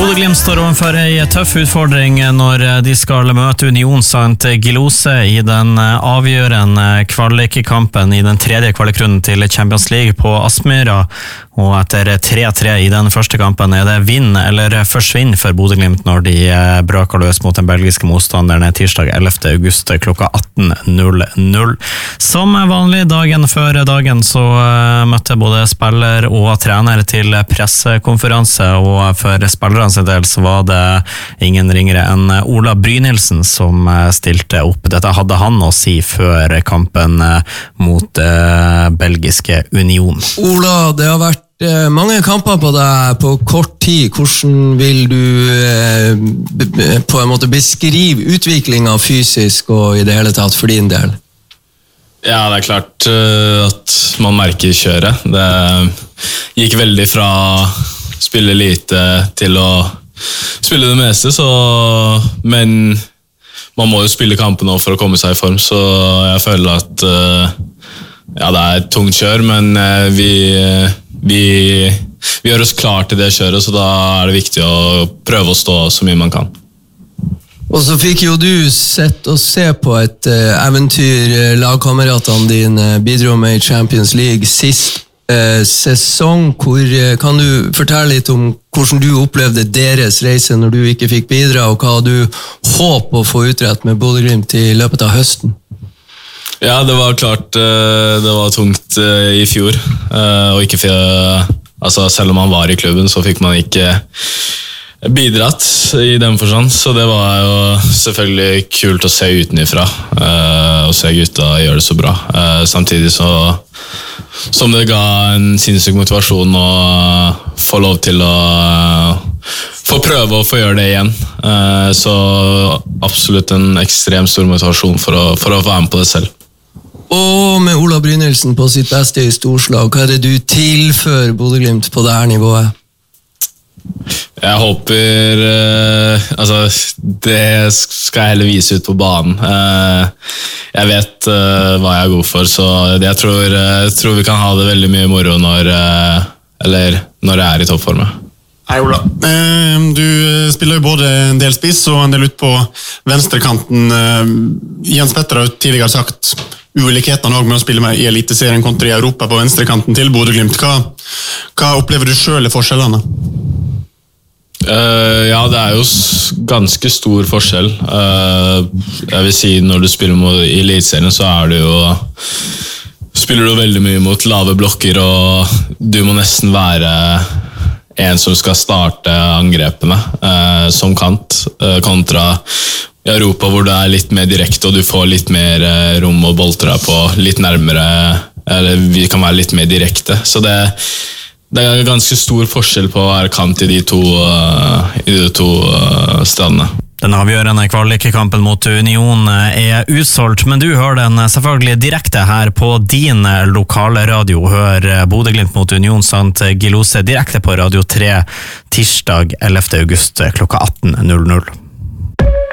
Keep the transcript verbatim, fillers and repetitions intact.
Bodø-Glimt står overfor en tøff utfordring når de skal møte Union Saint Gilloise i den avgjørende kvalikkampen i den tredje kvalikrunden til Champions League på Aspmyra. Og etter tre tre i den første kampen er det vinn eller forsvinn for Bodø-Glimt når de braker løs mot den belgiske motstanderen tirsdag ellevte august klokka atten null null. Som vanlig dagen før dagen så møtte både spiller og trener til pressekonferanse, og for spillernes del så var det ingen ringere enn Ola Brynildsen som stilte opp. Dette hadde han å si før kampen mot eh, belgiske Union. Ola, det har vært mange kamper på deg på kort tid. Hvordan vil du eh, på en måte beskrive utviklingen fysisk og i det hele tatt for din del? Ja, det er klart uh, at man merker kjøret. Det gikk veldig fra spille lite til å spille det meste, så, men man må jo spille kampen nå for å komme seg i form, så jeg føler at uh, ja, det er et tungt kjør, men uh, vi Vi, vi gjør oss klar til det kjøret, så da er det viktig å prøve å stå så mye man kan. Og så fikk jo du sett og se på et uh, eventyr lagkameratene dine bidro med i Champions League sist uh, sesong. Hvor, uh, kan du fortelle litt om hvordan du opplevde deres reise når du ikke fikk bidra, og hva du håper å få utrett med Bodø-Glimt i løpet av høsten? Ja, det var klart, det var tungt i fjor, og ikke for, altså selv om man var i klubben så fikk man ikke bidratt i den forstand, så det var jo selvfølgelig kult å se utenifra, og se gutta gjøre det så bra. Samtidig så, som det ga en sinnssyk motivasjon å få lov til å få prøve å få gjøre det igjen, så absolutt en ekstremt stor motivasjon for å, for å være med på det selv. Og med Ola Brynildsen på sitt beste i storslag, hva er det du tilfører Bodø-Glimt på det her nivået? Jeg håper eh, altså, det skal jeg heller vise ut på banen. Eh, jeg vet eh, hva jeg er god for, så jeg tror, jeg tror vi kan ha det veldig mye moro når, eh, eller når jeg er i toppformet. Hei Ola, du spiller jo både en del spiss og en del ut på venstrekanten. Jens Petter har jo tidligere sagt ulikhetene også med å spille med i eliteserien kontra i Europa på venstrekanten til Bodø-Glimt. Hva, hva opplever du selv i forskjellene? Uh, ja, det er jo ganske stor forskjell. Uh, jeg vil si når du spiller mot, i eliteserien så er du jo spiller du veldig mye mot lave blokker, og du må nesten være en som skal starte angrepene uh, som kant, uh, kontra i Europa hvor det er litt mer direkte, og du får litt mer uh, rom og bolter deg på litt nærmere, eller vi kan være litt mer direkte. Så det, det er ganske stor forskjell på å være kant i de to, uh, i de to uh, stedene. Den avgjørende kvalikkampen mot Union er utsolgt, men du hører den selvfølgelig direkte her på din lokale radio. Hør Bodø-Glimt mot Union Saint Gilloise direkte på Radio tre tirsdag ellevte august klokka atten null null.